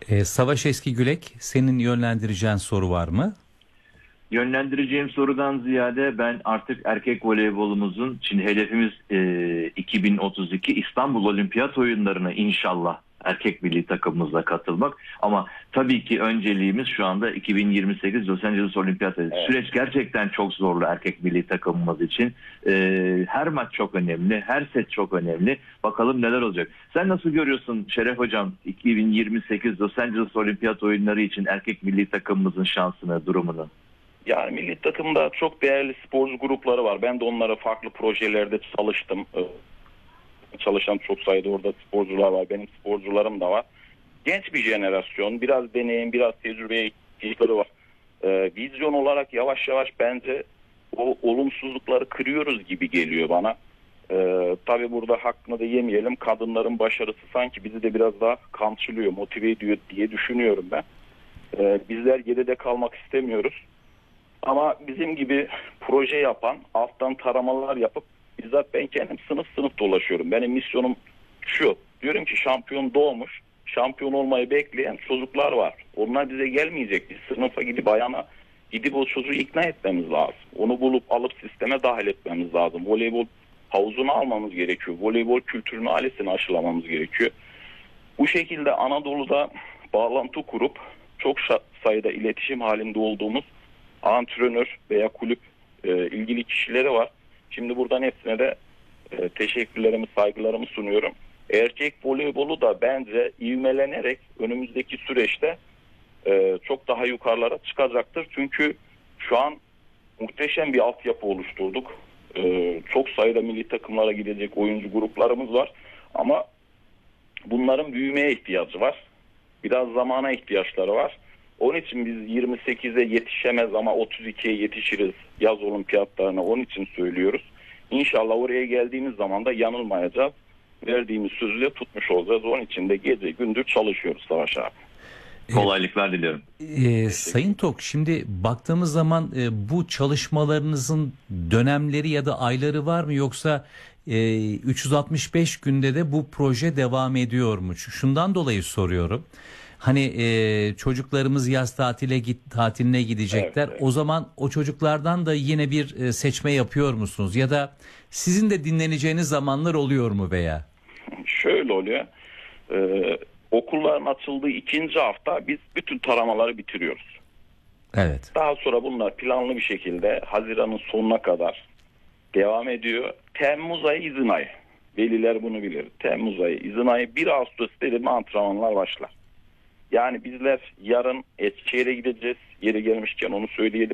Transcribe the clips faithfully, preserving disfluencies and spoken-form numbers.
Ee, Savaş Eskigülek, senin yönlendireceğin soru var mı? Yönlendireceğim sorudan ziyade ben artık erkek voleybolumuzun, şimdi hedefimiz e, iki bin otuz iki İstanbul Olimpiyat Oyunlarına inşallah erkek milli takımımızla katılmak. Ama tabii ki önceliğimiz şu anda iki bin yirmi sekiz Los Angeles Olimpiyatları. Evet. Süreç gerçekten çok zorlu erkek milli takımımız için. E, her maç çok önemli, her set çok önemli. Bakalım neler olacak. Sen nasıl görüyorsun Şeref Hocam iki bin yirmi sekiz Los Angeles Olimpiyat Oyunları için erkek milli takımımızın şansını, durumunu? Yani milli takımda çok değerli sporcu grupları var. Ben de onlara farklı projelerde çalıştım. Çalışan çok sayıda orada sporcular var. Benim sporcularım da var. Genç bir jenerasyon. Biraz deneyim, biraz tecrübeye ihtiyaçları var. Ee, vizyon olarak yavaş yavaş bence o olumsuzlukları kırıyoruz gibi geliyor bana. Ee, tabii burada hakkını da yemeyelim. Kadınların başarısı sanki bizi de biraz daha kamçılıyor, motive ediyor diye düşünüyorum ben. Ee, bizler geride kalmak istemiyoruz. Ama bizim gibi proje yapan, alttan taramalar yapıp bizzat ben kendim sınıf sınıf dolaşıyorum. Benim misyonum şu. Diyorum ki şampiyon doğmuş, şampiyon olmayı bekleyen çocuklar var. Onlar bize gelmeyecek. Biz sınıfa gidip ayağına gidip o çocuğu ikna etmemiz lazım. Onu bulup alıp sisteme dahil etmemiz lazım. Voleybol havuzunu almamız gerekiyor. Voleybol kültürünü, ailesini aşılamamız gerekiyor. Bu şekilde Anadolu'da bağlantı kurup çok sayıda iletişim halinde olduğumuz antrenör veya kulüp e, ilgili kişileri var. Şimdi buradan hepsine de e, teşekkürlerimi, saygılarımı sunuyorum. Erkek voleybolu da bence ivmelenerek önümüzdeki süreçte e, çok daha yukarılara çıkacaktır. Çünkü şu an muhteşem bir altyapı oluşturduk. E, çok sayıda milli takımlara gidecek oyuncu gruplarımız var. Ama bunların büyümeye ihtiyacı var. Biraz zamana ihtiyaçları var. Onun için biz yirmi sekize yetişemez ama otuz ikiye yetişiriz yaz olimpiyatlarına, onun için söylüyoruz. İnşallah oraya geldiğimiz zaman da yanılmayacağız. Verdiğimiz sözü de tutmuş olacağız. Onun için de gece gündüz çalışıyoruz Savaş abi. Kolaylıklar diliyorum. Ee, Sayın Tok, şimdi baktığımız zaman e, bu çalışmalarınızın dönemleri ya da ayları var mı, yoksa e, üç yüz altmış beş günde de bu proje devam ediyor mu? Şundan dolayı soruyorum. Hani e, çocuklarımız yaz tatile git tatiline gidecekler. Evet, evet. O zaman o çocuklardan da yine bir e, seçme yapıyor musunuz? Ya da sizin de dinleneceğiniz zamanlar oluyor mu veya? Şöyle oluyor. Ee, okulların açıldığı ikinci hafta biz bütün taramaları bitiriyoruz. Evet. Daha sonra bunlar planlı bir şekilde Haziran'ın sonuna kadar devam ediyor. Temmuz ayı izin ayı. Veliler bunu bilir. Temmuz ayı izin ayı. bir Ağustos dedim antrenmanlar başlar. Yani bizler yarın Eskişehir'e gideceğiz. Yeri gelmişken onu söyleyelim.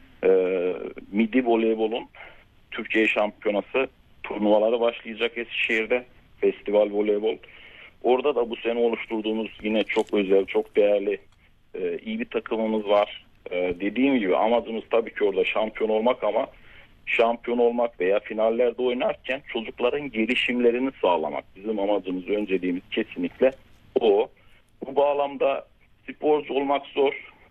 Ee, Midi voleybolun Türkiye şampiyonası turnuvaları başlayacak Eskişehir'de. Festival voleybol. Orada da bu sene oluşturduğumuz yine çok özel, çok değerli e, iyi bir takımımız var. E, dediğim gibi amacımız tabii ki orada şampiyon olmak, ama şampiyon olmak veya finallerde oynarken çocukların gelişimlerini sağlamak. Bizim amacımız, önceliğimiz kesinlikle o. Bu bağlamda sporcu olmak zor,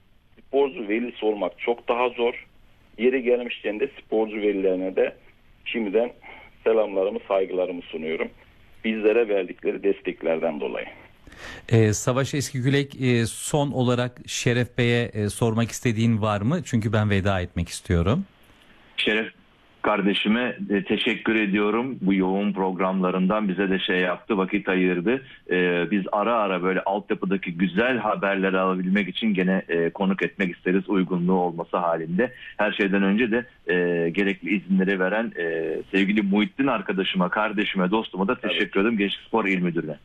sporcu velisi olmak çok daha zor. Yeri gelmişken de sporcu velilerine de şimdiden selamlarımı, saygılarımı sunuyorum. Bizlere verdikleri desteklerden dolayı. Ee, Savaş Eskigülek, e, son olarak Şeref Bey'e e, sormak istediğin var mı? Çünkü ben veda etmek istiyorum. Şeref kardeşime e, teşekkür ediyorum. Bu yoğun programlarından bize de şey yaptı, vakit ayırdı. E, biz ara ara böyle altyapıdaki güzel haberleri alabilmek için gene e, konuk etmek isteriz, uygunluğu olması halinde. Her şeyden önce de e, gerekli izinleri veren e, sevgili Muhittin arkadaşıma, kardeşime, dostuma da teşekkür ederim. Gençlik Spor İl Müdürü'ne.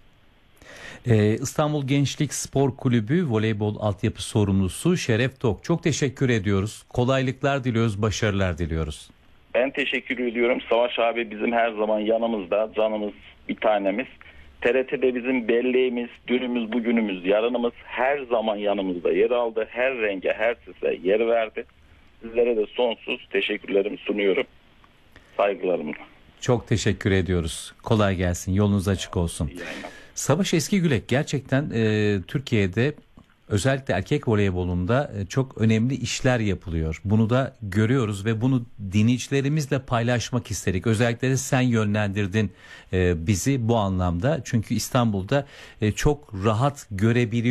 Ee, İstanbul Gençlik Spor Kulübü voleybol altyapı sorumlusu Şeref Tok. Çok teşekkür ediyoruz. Kolaylıklar diliyoruz, başarılar diliyoruz. Ben teşekkür ediyorum. Savaş abi bizim her zaman yanımızda, canımız bir tanemiz. T R T'de bizim belleğimiz, dünümüz, bugünümüz, yarınımız her zaman yanımızda yer aldı. Her renge, her sese yer verdi. Sizlere de sonsuz teşekkürlerimi sunuyorum. Saygılarımla. Çok teşekkür ediyoruz. Kolay gelsin. Yolunuz açık olsun. Savaş Eskigülek, gerçekten e, Türkiye'de özellikle erkek voleybolunda e, çok önemli işler yapılıyor. Bunu da görüyoruz ve bunu dinleyicilerimizle paylaşmak istedik. Özellikle de sen yönlendirdin e, bizi bu anlamda. Çünkü İstanbul'da e, çok rahat görebiliyoruz.